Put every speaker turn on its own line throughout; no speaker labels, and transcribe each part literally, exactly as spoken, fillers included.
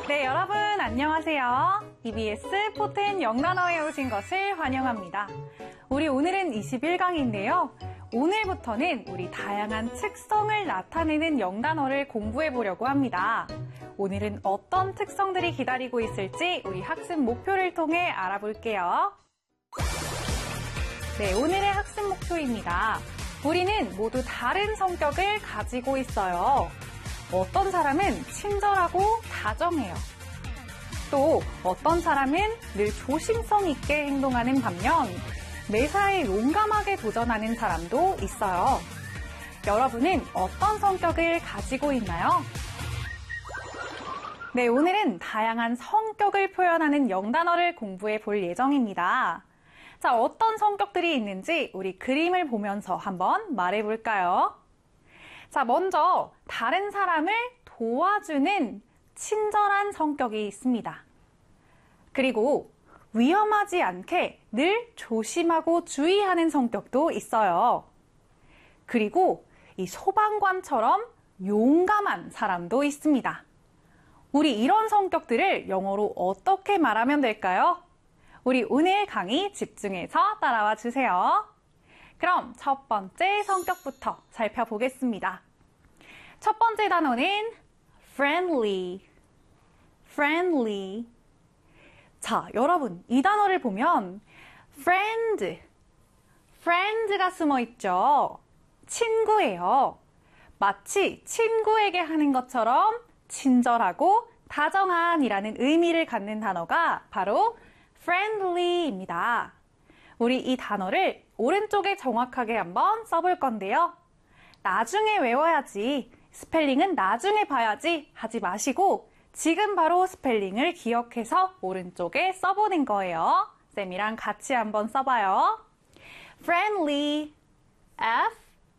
네, 여러분 안녕하세요. 이비에스 포텐 영단어에 오신 것을 환영합니다. 우리 오늘은 이십일 강인데요. 오늘부터는 우리 다양한 특성을 나타내는 영단어를 공부해 보려고 합니다. 오늘은 어떤 특성들이 기다리고 있을지 우리 학습 목표를 통해 알아볼게요. 네, 오늘의 학습 목표입니다. 우리는 모두 다른 성격을 가지고 있어요. 어떤 사람은 친절하고 다정해요. 또 어떤 사람은 늘 조심성 있게 행동하는 반면 매사에 용감하게 도전하는 사람도 있어요. 여러분은 어떤 성격을 가지고 있나요? 네, 오늘은 다양한 성격을 표현하는 영단어를 공부해 볼 예정입니다. 자, 어떤 성격들이 있는지 우리 그림을 보면서 한번 말해 볼까요? 자, 먼저 다른 사람을 도와주는 친절한 성격이 있습니다. 그리고 위험하지 않게 늘 조심하고 주의하는 성격도 있어요. 그리고 이 소방관처럼 용감한 사람도 있습니다. 우리 이런 성격들을 영어로 어떻게 말하면 될까요? 우리 오늘 강의 집중해서 따라와 주세요. 그럼 첫 번째 성격부터 살펴보겠습니다. 첫 번째 단어는 friendly, friendly. 자, 여러분, 이 단어를 보면 friend, friend가 숨어 있죠. 친구예요. 마치 친구에게 하는 것처럼 친절하고 다정한이라는 의미를 갖는 단어가 바로 friendly입니다. 우리 이 단어를 오른쪽에 정확하게 한번 써볼 건데요. 나중에 외워야지, 스펠링은 나중에 봐야지 하지 마시고 지금 바로 스펠링을 기억해서 오른쪽에 써보는 거예요. 쌤이랑 같이 한번 써봐요. friendly, F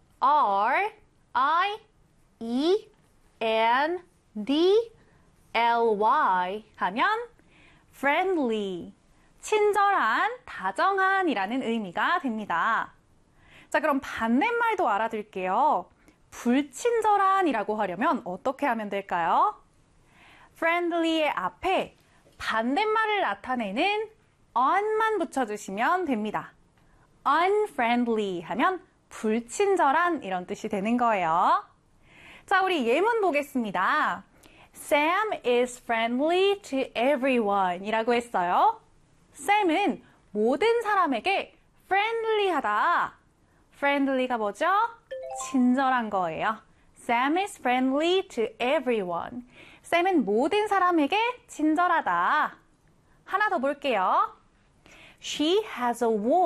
R I E N D L Y 하면 friendly, 친절한, 다정한 이라는 의미가 됩니다. 자, 그럼 반대말도 알아둘게요. 불친절한 이라고 하려면 어떻게 하면 될까요? friendly의 앞에 반대말을 나타내는 on만 붙여주시면 됩니다. unfriendly 하면 불친절한 이런 뜻이 되는 거예요. 자, 우리 예문 보겠습니다. Sam is friendly to everyone 이라고 했어요. 샘은 모든 사람에게 friendly하다. friendly가 뭐죠? 친절한 거예요. Sam is friendly to everyone. 샘은 모든 사람에게 친절하다. 하나 더 볼게요. She has a warm